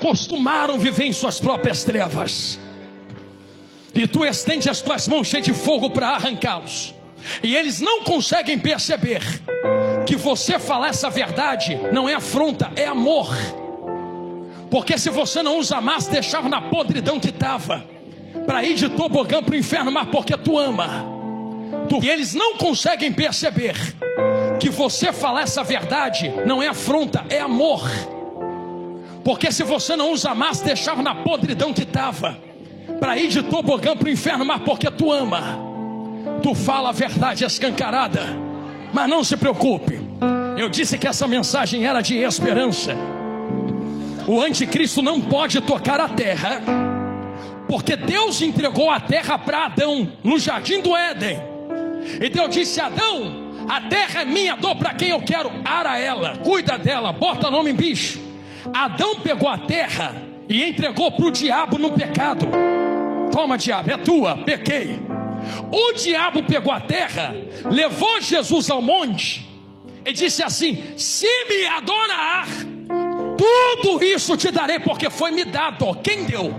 acostumaram a viver em suas próprias trevas. E tu estende as tuas mãos cheias de fogo para arrancá-los. E eles não conseguem perceber que você falar essa verdade não é afronta, é amor. Porque se você não os amasse, deixava na podridão que estava, para ir de tobogã para o inferno, mas porque tu ama. E eles não conseguem perceber que você falar essa verdade não é afronta, é amor. Porque se você não os amasse, deixava na podridão que estava, para ir de tobogã para o inferno, mas porque tu ama. Tu fala a verdade escancarada. Mas não se preocupe, eu disse que essa mensagem era de esperança. O anticristo não pode tocar a terra, porque Deus entregou a terra para Adão no jardim do Éden. E Deus disse: Adão, a terra é minha, dou para quem eu quero, ara ela, cuida dela, bota nome em bicho. Adão pegou a terra e entregou para o diabo no pecado. Toma, diabo, é tua, pequei. O diabo pegou a terra, levou Jesus ao monte e disse assim: se me adorar, tudo isso te darei, porque foi me dado. Quem deu?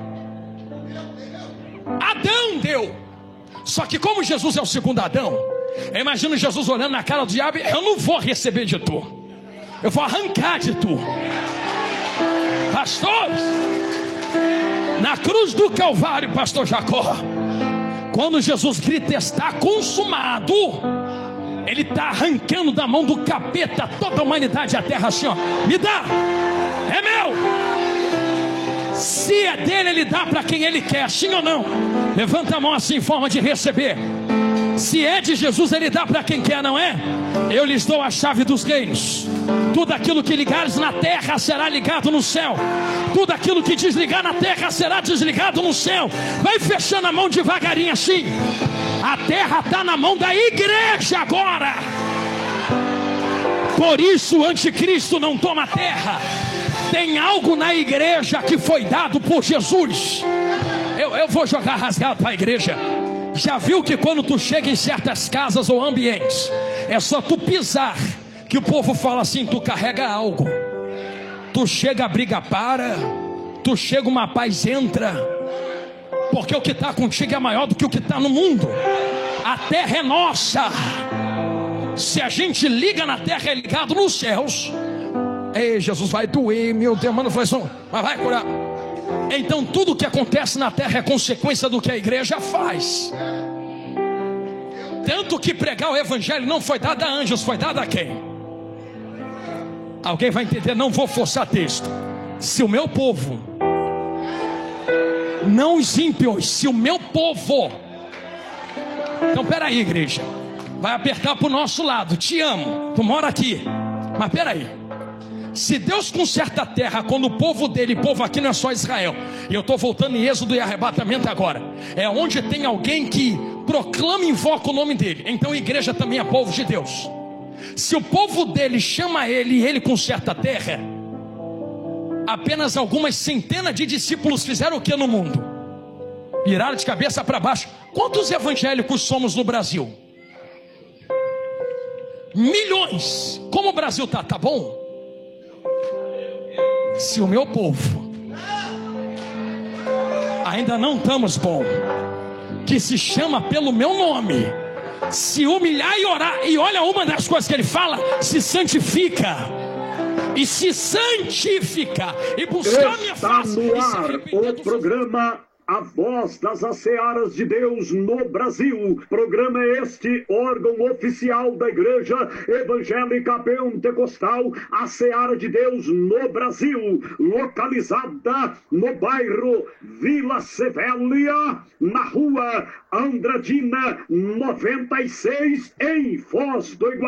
Adão deu. Só que como Jesus é o segundo Adão, eu imagino Jesus olhando na cara do diabo: eu não vou receber de tu, eu vou arrancar de tu. Pastores, na cruz do Calvário, pastor Jacó, quando Jesus grita está consumado, ele está arrancando da mão do capeta toda a humanidade, a terra assim, ó, me dá, é meu. Se é dele, ele dá para quem ele quer, sim ou não? Levanta a mão assim em forma de receber. Se é de Jesus, ele dá para quem quer, não é? Eu lhes dou a chave dos reinos. Tudo aquilo que ligares na terra será ligado no céu. Tudo aquilo que desligar na terra será desligado no céu. Vai fechando a mão devagarinho assim. A terra está na mão da igreja agora. Por isso o anticristo não toma a terra. Tem algo na igreja que foi dado por Jesus. Eu vou jogar rasgado para a igreja. Já viu que quando tu chega em certas casas ou ambientes, é só tu pisar que o povo fala assim: tu carrega algo. Tu chega, a briga para. Tu chega, uma paz entra. Porque o que está contigo é maior do que o que está no mundo. A terra é nossa. Se a gente liga na terra, é ligado nos céus. Ei, Jesus, vai doer, meu Deus, mano, mas vai curar. Então tudo que acontece na terra é consequência do que a igreja faz. Tanto que pregar o evangelho não foi dado a anjos, foi dado a quem? Alguém vai entender, não vou forçar texto. Se o meu povo, não os ímpios, se o meu povo. Então peraí, igreja, vai apertar para o nosso lado. Te amo, tu mora aqui, mas peraí. Se Deus conserta a terra quando o povo dele, povo aqui não é só Israel, e eu estou voltando em Êxodo e arrebatamento agora, é onde tem alguém que proclama e invoca o nome dele. Então a igreja também é povo de Deus. Se o povo dele chama ele e ele conserta a terra, apenas algumas centenas de discípulos fizeram o que no mundo? Viraram de cabeça para baixo. Quantos evangélicos somos no Brasil? Milhões. Como o Brasil está bom? Se o meu povo ainda não estamos bom, que se chama pelo meu nome, se humilhar e orar, e olha uma das coisas que ele fala: se santifica, e se santificar, e buscar a minha face. Está no ar o programa A Voz das Searas de Deus no Brasil. Programa este, órgão oficial da Igreja Evangélica Pentecostal, a Seara de Deus no Brasil, localizada no bairro Vila Sevélia, na rua Andradina 96, em Foz do Iguaçu.